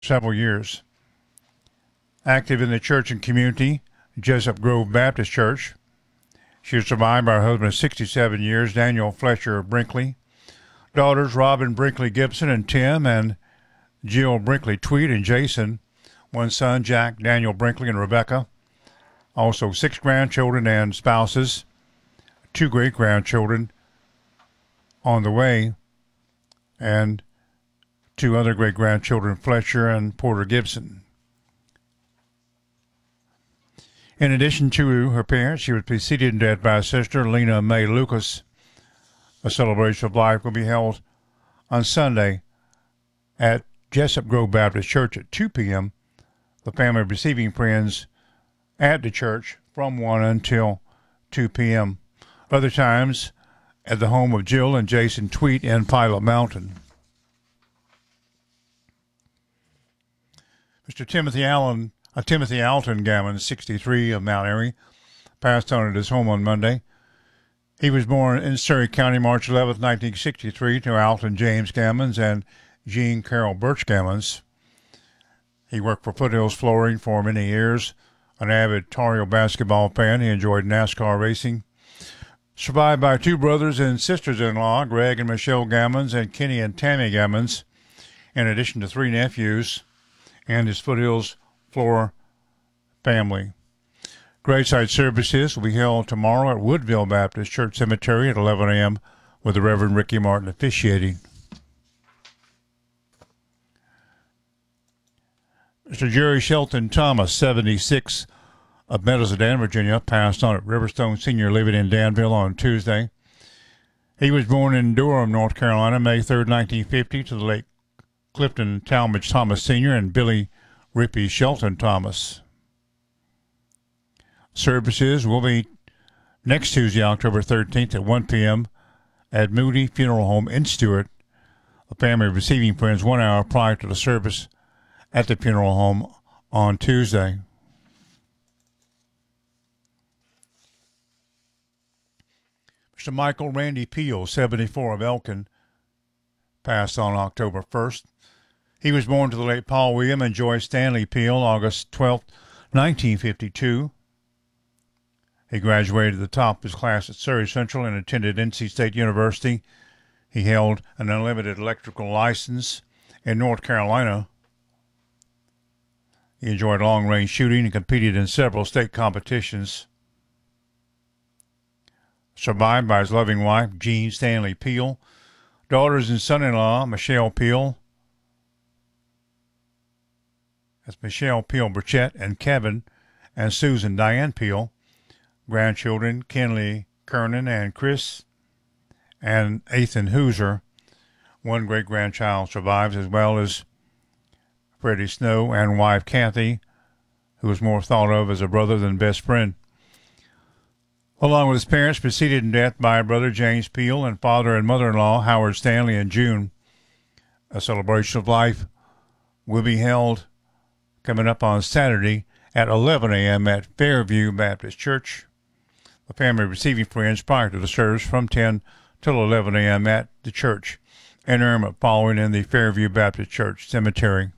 several years. Active in the church and community, Jessup Grove Baptist Church. She was survived by her husband of 67 years, Daniel Fletcher Brinkley. Daughters Robin Brinkley Gibson and Tim, and Jill Brinkley Tweed and Jason. One son, Jack Daniel Brinkley and Rebecca. Also 6 grandchildren and spouses. 2 great-grandchildren on the way, and 2 other great-grandchildren, Fletcher and Porter Gibson. In addition to her parents, she was preceded in death by her sister, Lena Mae Lucas. A celebration of life will be held on Sunday at Jessup Grove Baptist Church at 2 p.m. The family receiving friends at the church from 1 until 2 p.m. Other times at the home of Jill and Jason Tweet in Pilot Mountain. Mr. Timothy Alton Gammon, 63, of Mount Airy, passed on at his home on Monday. He was born in Surrey County, March 11, 1963, to Alton James Gammons and Jean Carol Birch Gammons. He worked for Foothills Flooring for many years. An avid Tar Heel basketball fan, he enjoyed NASCAR racing. Survived by 2 brothers and sisters-in-law, Greg and Michelle Gammons and Kenny and Tammy Gammons, in addition to 3 nephews and his Foothills Floor family. Graveside services will be held tomorrow at Woodville Baptist Church Cemetery at 11 a.m. with the Reverend Ricky Martin officiating. Mr. Jerry Shelton Thomas, 76, of Meadowsdan, Virginia, passed on at Riverstone Senior Living in Danville on Tuesday. He was born in Durham, North Carolina, May 3, 1950, to the late Clifton Talmadge Thomas Sr. and Billy Rippy Shelton Thomas. Services will be next Tuesday, October 13th at 1 p.m. at Moody Funeral Home in Stewart. The family receiving friends 1 hour prior to the service at the funeral home on Tuesday. Mr. Michael Randy Peel, 74, of Elkin, passed on October 1st. He was born to the late Paul William and Joyce Stanley Peel, August 12, 1952. He graduated at the top of his class at Surrey Central and attended NC State University. He held an unlimited electrical license in North Carolina. He enjoyed long-range shooting and competed in several state competitions. Survived by his loving wife, Jean Stanley Peel. Daughters and son-in-law, Michelle Peel. That's Michelle Peel Burchett and Kevin and Susan Diane Peel. Grandchildren, Kenley Kernan and Chris and Ethan Hooser. 1 great-grandchild survives, as well as Freddie Snow and wife Kathy, who was more thought of as a brother than best friend. Along with his parents, preceded in death by brother James Peel and father and mother-in-law Howard Stanley in June. A celebration of life will be held coming up on Saturday at 11 a.m. at Fairview Baptist Church. The family receiving friends prior to the service from 10 till 11 a.m. at the church. Interment following in the Fairview Baptist Church Cemetery.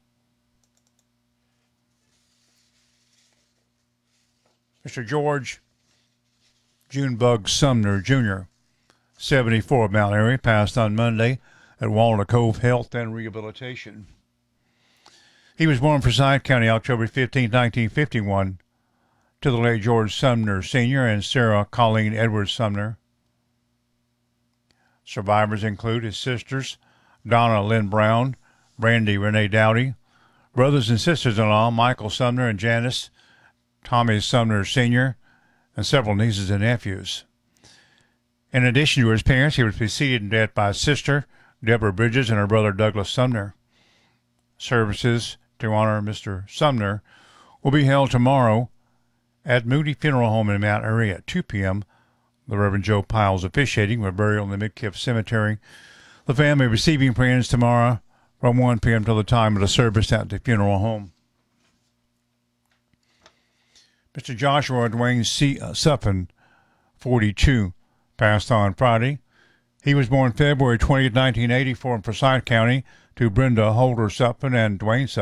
Mr. George Junebug Sumner, Jr., 74, of Mount Airy, passed on Monday at Walnut Cove Health and Rehabilitation. He was born in Forsyth County, October 15, 1951, to the late George Sumner, Sr. and Sarah Colleen Edwards Sumner. Survivors include his sisters, Donna Lynn Brown, Brandy Renee Dowdy, brothers and sisters-in-law, Michael Sumner and Janice, Tommy Sumner, Sr., and several nieces and nephews. In addition to his parents, he was preceded in death by his sister, Deborah Bridges, and her brother, Douglas Sumner. Services to honor Mr. Sumner will be held tomorrow at Moody Funeral Home in Mount Airy at 2 p.m. The Reverend Joe Piles officiating with burial in the Midkiff Cemetery. The family receiving friends tomorrow from 1 p.m. till the time of the service at the funeral home. Mr. Joshua Dwayne Suffin, 42, passed on Friday. He was born February 20, 1984 in Forsyth County to Brenda Holder Sutphin and Dwayne Sutphin.